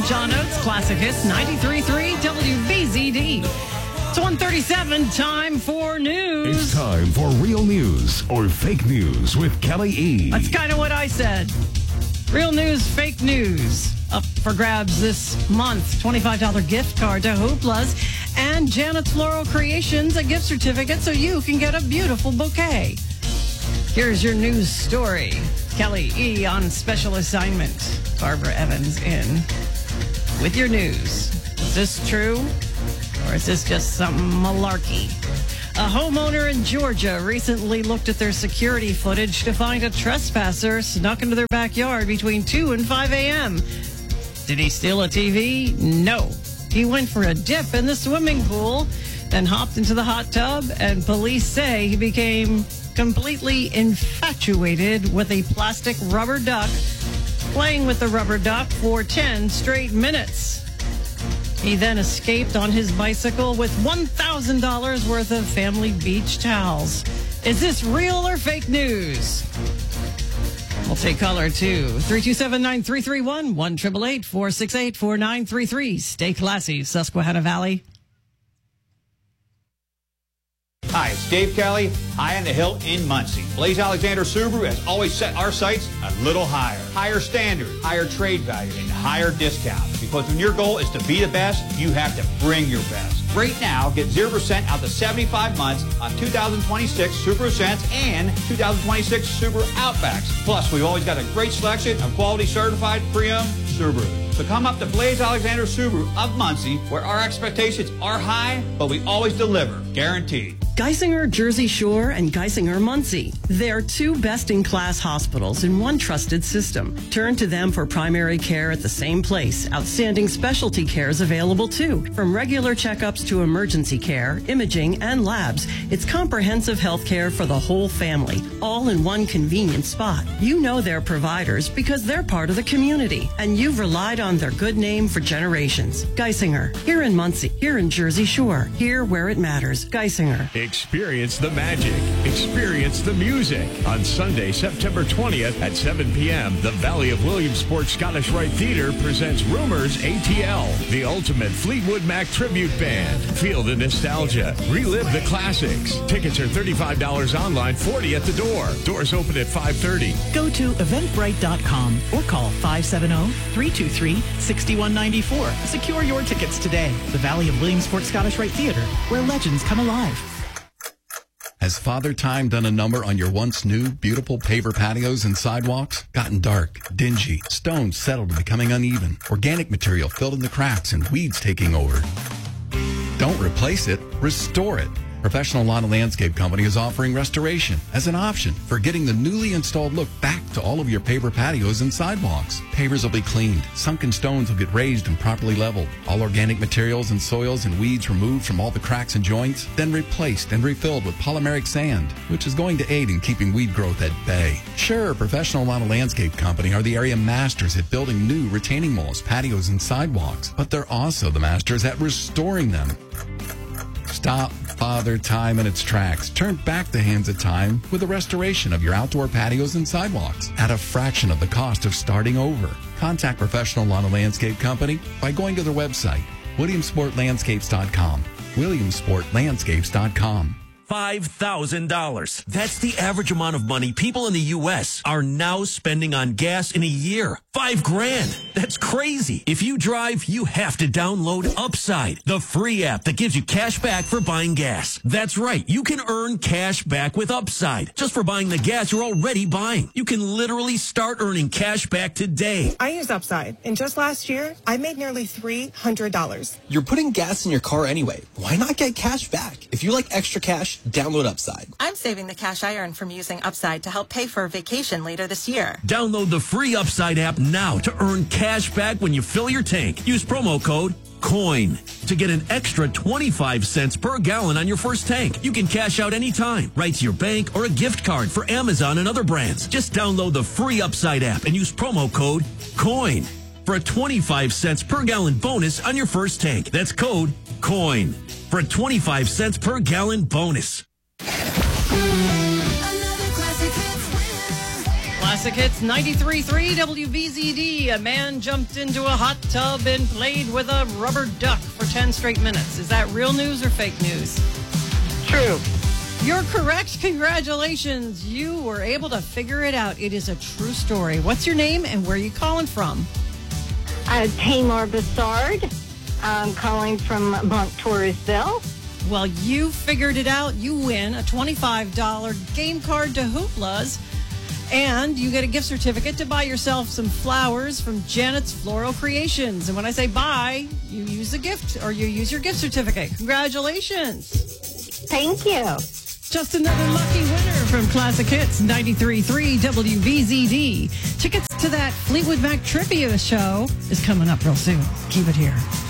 John Oates, Classic Hits 93.3 WBZD. It's 1:37, time for news. It's time for real news or fake news with Kelly E. That's kind of what I said. Real news, fake news. Up for grabs this month. $25 gift card to Hoopla's and Janet's Floral Creations, a gift certificate so you can get a beautiful bouquet. Here's your news story. Kelly E. on special assignment. Barbara Evans in with your news. Is this true? Or is this just some malarkey? A homeowner in Georgia recently looked at their security footage to find a trespasser snuck into their backyard between 2 and 5 a.m. Did he steal a TV? No. He went for a dip in the swimming pool, then hopped into the hot tub, and police say he became completely infatuated with a plastic rubber duck, playing with the rubber duck for 10 straight minutes. He then escaped on his bicycle with $1,000 worth of family beach towels. Is this real or fake news? We'll take caller too. 327-9331, 1-888-468-4933. Stay classy, Susquehanna Valley. Hi, it's Dave Kelly, high on the hill in Muncie. Blaze Alexander Subaru has always set our sights a little higher. Higher standard, higher trade value, and higher discount. Because when your goal is to be the best, you have to bring your best. Right now, get 0% out to 75 months on 2026 Subaru Ascents and 2026 Subaru Outbacks. Plus, we've always got a great selection of quality certified pre-owned Subaru. So come up to Blaze Alexander Subaru of Muncie, where our expectations are high, but we always deliver, guaranteed. Geisinger Jersey Shore and Geisinger Muncie. They're two best-in-class hospitals in one trusted system. Turn to them for primary care at the same place. Outstanding specialty care is available too. From regular checkups to emergency care, imaging, and labs, it's comprehensive health care for the whole family, all in one convenient spot. You know their providers because they're part of the community, and you've relied on their good name for generations. Geisinger, here in Muncie, here in Jersey Shore, here where it matters. Geisinger. Experience the magic. Experience the music. On Sunday, September 20th at 7 p.m., the Valley of Williamsport Scottish Rite Theater presents Rumors ATL, the ultimate Fleetwood Mac tribute band. Feel the nostalgia. Relive the classics. Tickets are $35 online, $40 at the door. Doors open at 5:30. Go to eventbrite.com or call 570-323-6194. Secure your tickets today. The Valley of Williamsport Scottish Rite Theater, where legends come alive. Has Father Time done a number on your once new, beautiful paver patios and sidewalks? Gotten dark, dingy, stones settled and becoming uneven, organic material filled in the cracks, and weeds taking over? Don't replace it, restore it. Professional Lawn and Landscape Company is offering restoration as an option for getting the newly installed look back to all of your paver patios and sidewalks. Pavers will be cleaned. Sunken stones will get raised and properly leveled. All organic materials and soils and weeds removed from all the cracks and joints, then replaced and refilled with polymeric sand, which is going to aid in keeping weed growth at bay. Sure, Professional Lawn and Landscape Company are the area masters at building new retaining walls, patios, and sidewalks, but they're also the masters at restoring them. Stop Father Time in its tracks. Turn back the hands of time with a restoration of your outdoor patios and sidewalks at a fraction of the cost of starting over. Contact Professional Lawn and Landscape Company by going to their website, WilliamsportLandscapes.com. WilliamsportLandscapes.com. $5,000. That's the average amount of money people in the U.S. are now spending on gas in a year. $5,000. That's crazy. If you drive, you have to download Upside, the free app that gives you cash back for buying gas. That's right. You can earn cash back with Upside just for buying the gas you're already buying. You can literally start earning cash back today. I use Upside, and just last year, I made nearly $300. You're putting gas in your car anyway. Why not get cash back? If you like extra cash, download Upside. I'm saving the cash I earn from using Upside to help pay for a vacation later this year. Download the free Upside app now to earn cash back when you fill your tank. Use promo code COIN to get an extra 25 cents per gallon on your first tank. You can cash out anytime, right to your bank or a gift card for Amazon and other brands. Just download the free Upside app and use promo code COIN for a 25 cents per gallon bonus on your first tank. That's code COIN for a 25 cents per gallon bonus. Classic Classic Hits 93.3 WBZD. A man jumped into a hot tub and played with a rubber duck for 10 straight minutes. Is that real news or fake news? True. You're correct. Congratulations. You were able to figure it out. It is a true story. What's your name and where are you calling from? Tamar Bassard. I'm calling from Monktoursville. Well, you figured it out. You win a $25 game card to Hoopla's. And you get a gift certificate to buy yourself some flowers from Janet's Floral Creations. And when I say buy, you use the gift or you use your gift certificate. Congratulations. Thank you. Just another lucky winner from Classic Hits 93.3 WBZD. Tickets to that Fleetwood Mac trivia show is coming up real soon. Keep it here.